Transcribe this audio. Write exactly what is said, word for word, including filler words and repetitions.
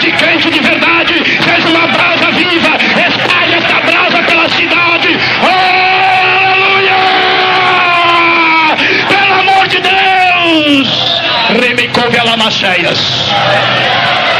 de crente de verdade, seja uma brasa viva, espalhe esta brasa pela cidade. Oh, aleluia! Pelo amor de Deus! Remicou Velamacheias.